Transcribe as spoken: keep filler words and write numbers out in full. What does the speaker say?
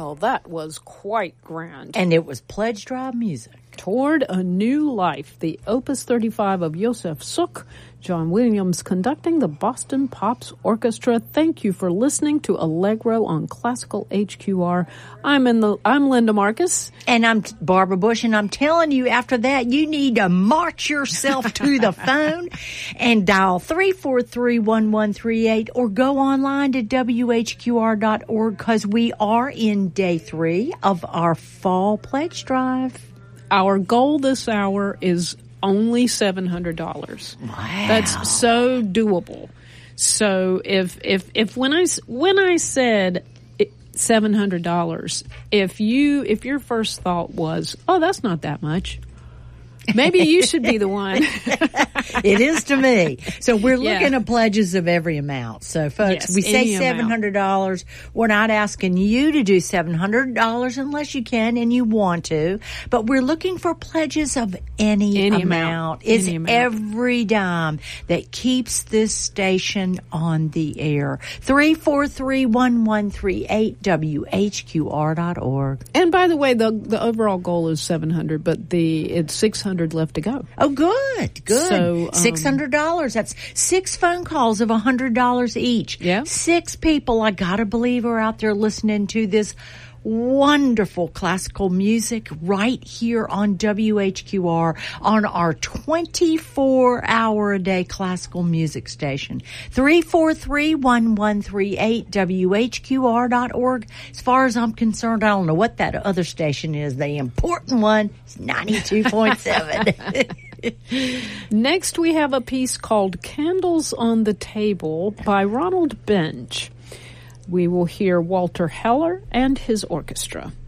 Well, that was quite grand. And it was Pledge Drive music. Toward a New Life, the Opus thirty-five of Josef Suk, John Williams conducting the Boston Pops Orchestra. Thank you for listening to Allegro on Classical H Q R. I'm in the I'm Linda Marcus. And I'm Barbara Bush, and I'm telling you, after that, you need to march yourself to the phone and dial three four three, one one three eight or go online to W H Q R dot org because we are in day three of our fall pledge drive. Our goal this hour is only seven hundred dollars. Wow. That's so doable. So if if if when I when I said seven hundred dollars, if you if your first thought was, "Oh, that's not that much," maybe you should be the one. It is to me. So we're looking Yeah. at pledges of every amount. So, folks, Yes, we say any amount. seven hundred dollars. We're not asking you to do seven hundred dollars unless you can and you want to. But we're looking for pledges of any, Any amount. amount. It's Any amount. every dime that keeps this station on the air. three four three, one one three eight, W H Q R dot org. And by the way, the the overall goal is seven hundred, but the it's six hundred left to go. Oh, good, good. So, um, six hundred dollars. That's six phone calls of one hundred dollars each. Yeah. Six people, I gotta believe, are out there listening to this wonderful classical music right here on W H Q R on our twenty-four hour a day classical music station. three four three, one one three eight, W H Q R dot org. As far as I'm concerned, I don't know what that other station is. The important one is ninety-two point seven. Next, we have a piece called Candles on the Table by Ronald Benge. We will hear Walter Heller and his orchestra.